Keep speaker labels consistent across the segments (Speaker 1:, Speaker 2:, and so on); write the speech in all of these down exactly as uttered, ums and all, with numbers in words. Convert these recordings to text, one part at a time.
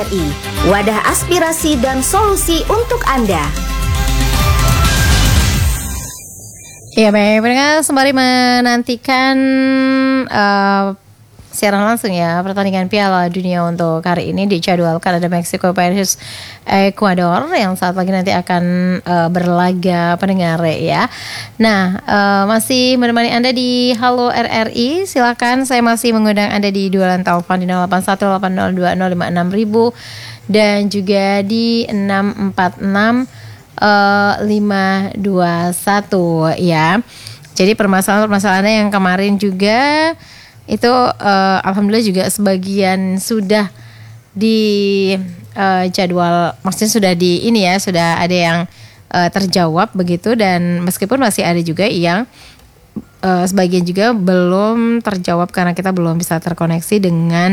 Speaker 1: I, wadah aspirasi dan solusi untuk Anda.
Speaker 2: Ya baik, pendengar sembari menantikan uh, siaran langsung ya pertandingan Piala Dunia untuk hari ini dijadwalkan ada Meksiko versus Ekuador yang saat lagi nanti akan uh, berlaga pendengar ya. Nah uh, masih menemani Anda di Halo R R I, silakan saya masih mengundang Anda di dualan telepon di nol delapan satu delapan nol dua nol lima enam ribu dan juga di enam empat enam lima dua satu ya. Jadi permasalahan-permasalahannya yang kemarin juga itu uh, alhamdulillah juga sebagian sudah di uh, jadwal, maksudnya sudah di ini ya, sudah ada yang uh, terjawab begitu, dan meskipun masih ada juga yang uh, sebagian juga belum terjawab karena kita belum bisa terkoneksi dengan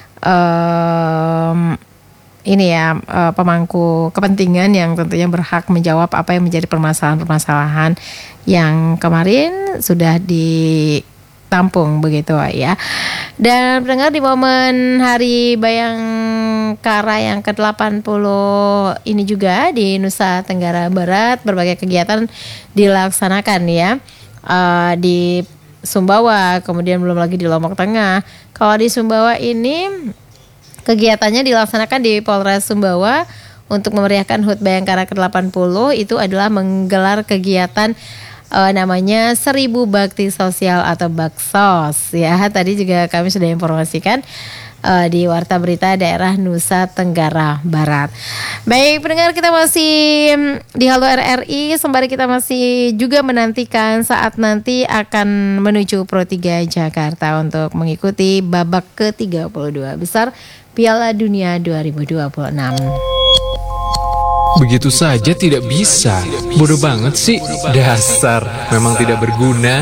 Speaker 2: um, ini ya uh, pemangku kepentingan yang tentunya berhak menjawab apa yang menjadi permasalahan-permasalahan yang kemarin sudah di tampung begitu ya. Dan pendengar, di momen Hari Bayangkara yang ke delapan puluh ini juga di Nusa Tenggara Barat berbagai kegiatan dilaksanakan ya. Uh, di Sumbawa, kemudian belum lagi di Lombok Tengah. Kalau di Sumbawa ini kegiatannya dilaksanakan di Polres Sumbawa untuk memeriahkan H U T Bayangkara ke delapan puluh, itu adalah menggelar kegiatan Uh, namanya Seribu Bakti Sosial atau Baksos ya. Tadi juga kami sudah informasikan uh, di Warta Berita Daerah Nusa Tenggara Barat. Baik pendengar, kita masih di Halo R R I sembari kita masih juga menantikan saat nanti akan menuju Pro tiga Jakarta untuk mengikuti babak ke tiga puluh dua besar Piala Dunia dua ribu dua puluh enam.
Speaker 3: Begitu saja tidak bisa. Bodoh banget sih. Dasar, memang tidak berguna.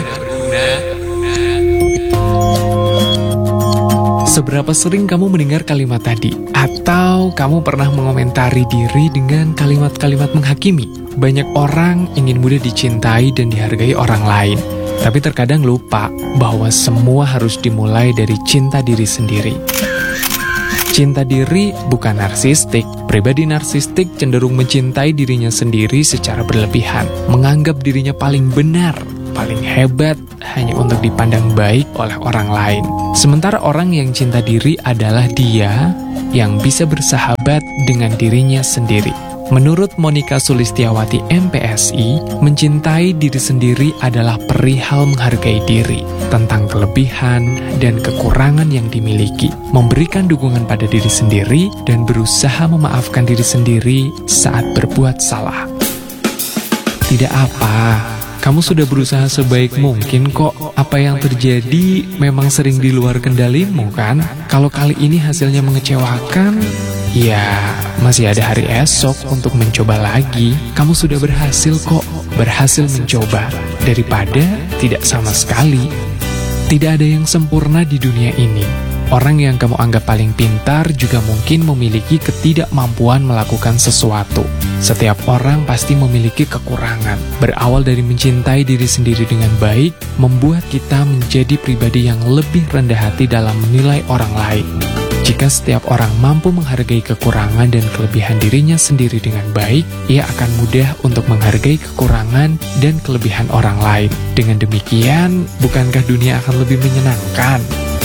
Speaker 3: Seberapa sering kamu mendengar kalimat tadi? Atau kamu pernah mengomentari diri dengan kalimat-kalimat menghakimi? Banyak orang ingin mudah dicintai dan dihargai orang lain, tapi terkadang lupa bahwa semua harus dimulai dari cinta diri sendiri. Cinta diri bukan narsistik. Pribadi narsistik cenderung mencintai dirinya sendiri secara berlebihan, menganggap dirinya paling benar, paling hebat, hanya untuk dipandang baik oleh orang lain. Sementara orang yang cinta diri adalah dia yang bisa bersahabat dengan dirinya sendiri. Menurut Monica Sulistiawati M P S I, mencintai diri sendiri adalah perihal menghargai diri, tentang kelebihan dan kekurangan yang dimiliki, memberikan dukungan pada diri sendiri, dan berusaha memaafkan diri sendiri saat berbuat salah. Tidak apa, kamu sudah berusaha sebaik mungkin kok. Apa yang terjadi memang sering di luar kendalimu kan? Kalau kali ini hasilnya mengecewakan, ya, masih ada hari esok untuk mencoba lagi. Kamu sudah berhasil kok, berhasil mencoba, daripada tidak sama sekali. Tidak ada yang sempurna di dunia ini. Orang yang kamu anggap paling pintar juga mungkin memiliki ketidakmampuan melakukan sesuatu. Setiap orang pasti memiliki kekurangan. Berawal dari mencintai diri sendiri dengan baik, membuat kita menjadi pribadi yang lebih rendah hati dalam menilai orang lain. Jika setiap orang mampu menghargai kekurangan dan kelebihan dirinya sendiri dengan baik, ia akan mudah untuk menghargai kekurangan dan kelebihan orang lain. Dengan demikian, bukankah dunia akan lebih menyenangkan?